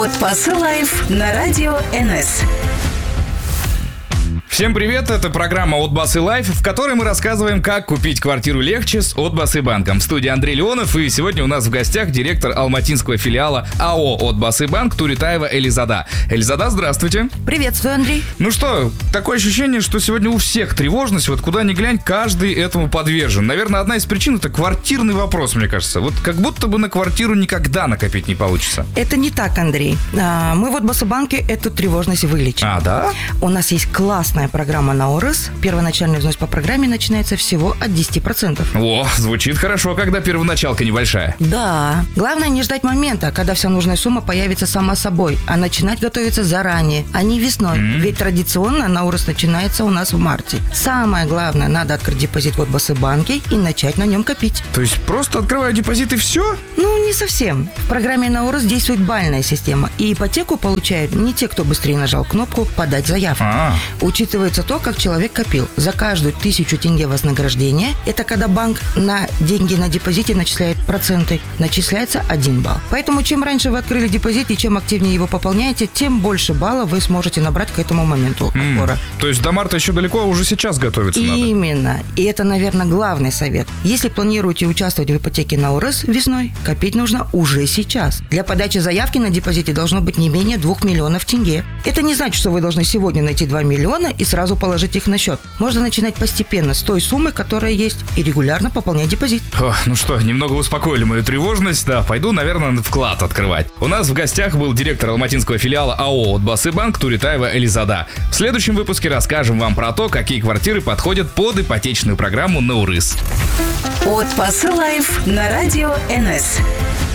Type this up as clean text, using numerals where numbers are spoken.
Отбасы Лайф на радио НС. Всем привет, это программа «Отбасы Лайф», в которой мы рассказываем, как купить квартиру легче с Отбасы банком. В студии Андрей Леонов, и сегодня у нас в гостях директор алматинского филиала АО «Отбасы банк» Туритаева Элизада. Элизада, здравствуйте. Приветствую, Андрей. Ну что, такое ощущение, что сегодня у всех тревожность, вот куда ни глянь, каждый этому подвержен. Наверное, одна из причин — это квартирный вопрос, мне кажется. Вот как будто бы на квартиру никогда накопить не получится. Это не так, Андрей. Мы в Отбасы банке эту тревожность вылечим. А, да? У нас есть классная программа на ОРС. Первоначальный взнос по программе начинается всего от 10%. О, звучит хорошо, когда первоначалка небольшая. Да. Главное не ждать момента, когда вся нужная сумма появится сама собой, а начинать готовиться заранее, а не весной. Ведь традиционно на ОРС начинается у нас в марте. Самое главное, надо открыть депозит в Отбасы банке и начать на нем копить. То есть просто открываю депозит и все? Ну, не совсем. В программе на ОРС действует бальная система, и ипотеку получают не те, кто быстрее нажал кнопку «Подать заявку». Учитывается то, как человек копил. За каждую 1000 тенге вознаграждения, это когда банк на деньги на депозите начисляет проценты, начисляется 1 балл. Поэтому чем раньше вы открыли депозит и чем активнее его пополняете, тем больше баллов вы сможете набрать к этому моменту отбора. То есть до марта еще далеко, а уже сейчас готовиться надо? Именно. И это, наверное, главный совет. Если планируете участвовать в ипотеке на ОРС весной, копить нужно уже сейчас. Для подачи заявки на депозите должно быть не менее 2 миллионов тенге. Это не значит, что вы должны сегодня найти 2 миллиона и сразу положить их на счет. Можно начинать постепенно с той суммы, которая есть, и регулярно пополнять депозит. Ну что, немного успокоили мою тревожность. Да, пойду, наверное, вклад открывать. У нас в гостях был директор алматинского филиала АО «Отбасы банк» Туритаева Элизада. В следующем выпуске расскажем вам про то, какие квартиры подходят под ипотечную программу на УРС. Отбасы Лайф на радио НС.